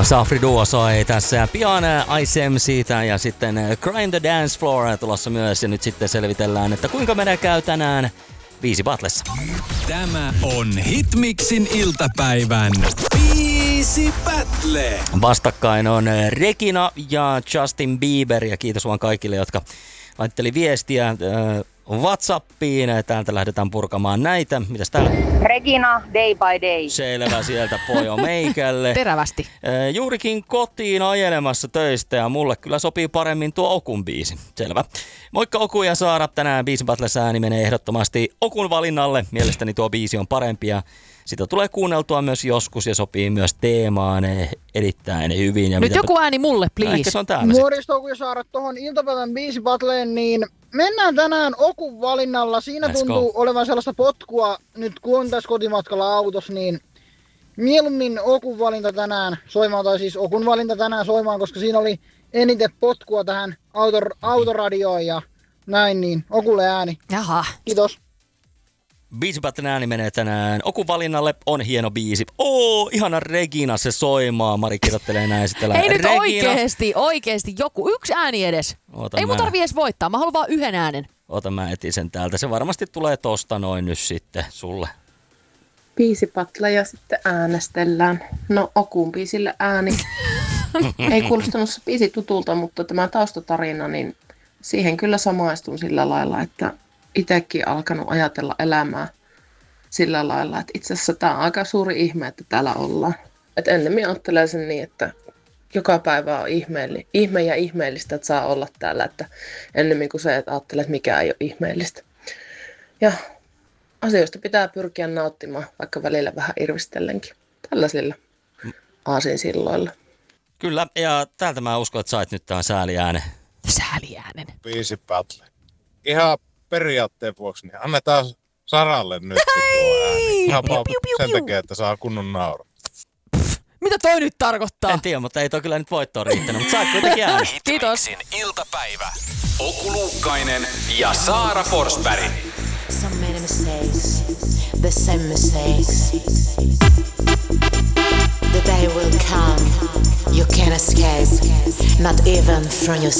Safri Duo soi tässä pian ICM siitä ja sitten Grind the Dance Floor tulossa myös. Ja nyt sitten selvitellään, että kuinka menee käy tänään Biisi Battlessa. Tämä on Hitmixin iltapäivän Biisi Battle. Vastakkain on Regina ja Justin Bieber ja kiitos vaan kaikille, jotka laitteli viestiä WhatsAppiin. Täältä lähdetään purkamaan näitä. Mitäs täällä? Regina, Day by Day. Selvä sieltä pojo meikälle. Terävästi. Juurikin kotiin ajelemassa töistä ja mulle kyllä sopii paremmin tuo Okun biisi. Selvä. Moikka Oku ja Saara. Tänään Biisi Battlessa ääni menee ehdottomasti Okun valinnalle. Mielestäni tuo biisi on parempi ja sitä tulee kuunneltua myös joskus ja sopii myös teemaan erittäin hyvin. Ja nyt joku ääni mulle, please. Ehkä se on täällä. Morjesta Oku ja Saara tuohon iltapäivän Biisi Battleen, niin mennään tänään Okun valinnalla. Siinä tuntuu olevan sellaista potkua nyt kun on tässä kotimatkalla autossa, niin mieluummin Okun valinta tänään soimaan, tai siis Okun valinta tänään soimaan, koska siinä oli eniten potkua tähän autoradioon ja näin, niin Okulle ääni. Jaha. Kiitos. Biisi Battlen ääni menee tänään Okun valinnalle. On hieno biisi. Ihana Regina se soimaa. Mari kirjoittelee näin sitten. Hei nyt oikeesti joku. Yksi ääni edes. Ei mun tarvii edes voittaa. Mä haluan vaan yhden äänen. Ota mä etin sen täältä. Se varmasti tulee tosta noin nyt sitten sulle. Biisi Battle ja sitten äänestellään. No Okun biisille ääni. Ei kuulostanut se biisi tutulta, mutta tämä taustatarina, niin siihen kyllä samaistun sillä lailla, että itsekin alkanut ajatella elämää sillä lailla, että itse asiassa tämä on aika suuri ihme, että täällä ollaan. Että ennemmin ajattelen sen niin, että joka päivä on ihme ja ihmeellistä, että saa olla täällä, että ennemmin kuin se, että ajattelee, että mikä ei ole ihmeellistä. Ja asioista pitää pyrkiä nauttimaan, vaikka välillä vähän irvistellenkin. Tällaisilla aasinsilloilla. Kyllä, ja täältä mä uskon, että sait nyt tämän sääliäänen. Sääliäänen. Biisi Battle. Ihan periaatteen vuoksi, niin annetaan Saralle nyt tuo ääni. Ihan sen takia, että saa kunnon nauru. Mitä toi nyt tarkoittaa? En tiedä, mutta ei toi kyllä nyt voittoa riittänyt, mutta sait kuitenkin ääni. Kiitos. Hitmixin iltapäivä. Oku Luukkainen ja Saara Forsberg. Some made mistakes, the same mistakes. The day will come, you can't escape, not even from your